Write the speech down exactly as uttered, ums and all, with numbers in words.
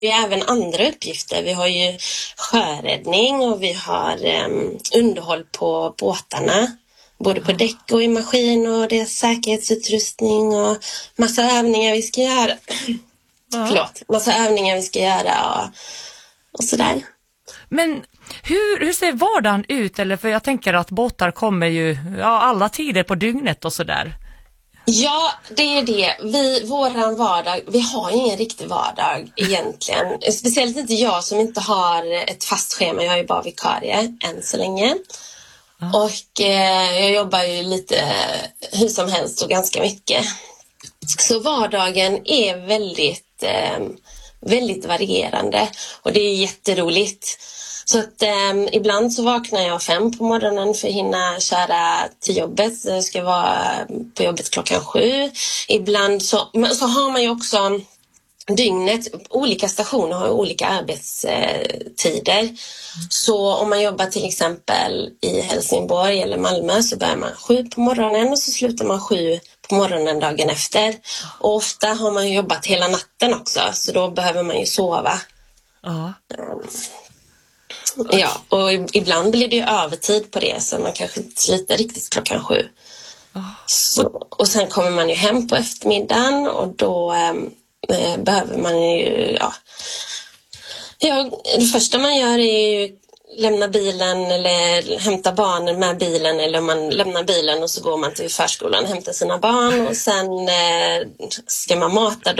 vi har även andra uppgifter. Vi har ju sjöräddning och vi har um, underhåll på båtarna. Både på däck och i maskin, och det är säkerhetsutrustning och massa övningar vi ska göra. Ja. Förlåt, massa övningar vi ska göra och, och sådär. Men hur, hur ser vardagen ut? Eller för jag tänker att båtar kommer ju ja, alla tider på dygnet och sådär. Ja, det är det. Vi, våran vardag, vi har ju ingen riktig vardag egentligen. Speciellt inte jag som inte har ett fast schema. Jag är ju bara vikarie än så länge. Ja. Och eh, jag jobbar ju lite hur som helst och ganska mycket. Så vardagen är väldigt, eh, väldigt varierande. Och det är jätteroligt. Så att eh, ibland så vaknar jag fem på morgonen för att hinna köra till jobbet. Jag ska vara på jobbet klockan sju. Ibland så, men så har man ju också dygnet. Olika stationer har olika arbetstider. Så om man jobbar till exempel i Helsingborg eller Malmö så börjar man sju på morgonen och så slutar man sju på morgonen dagen efter. Och ofta har man jobbat hela natten också, så då behöver man ju sova. Ja. Ja, och ibland blir det ju övertid på det, så man kanske inte slutar riktigt klockan sju. Så, och sen kommer man ju hem på eftermiddagen och då eh, behöver man ju, ja, ja, det första man gör är ju lämna bilen eller hämta barnen med bilen, eller man lämnar bilen och så går man till förskolan och hämtar sina barn och sen eh, ska man mata